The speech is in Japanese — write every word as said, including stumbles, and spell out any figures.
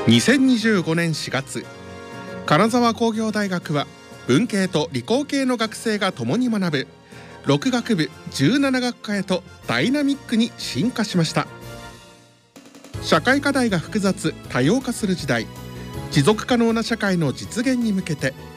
にせんにじゅうごねんしがつ、金沢工業大学は文系と理工系の学生が共に学ぶろく学部じゅうなな学科へとダイナミックに進化しました。社会課題が複雑多様化する時代、持続可能な社会の実現に向けて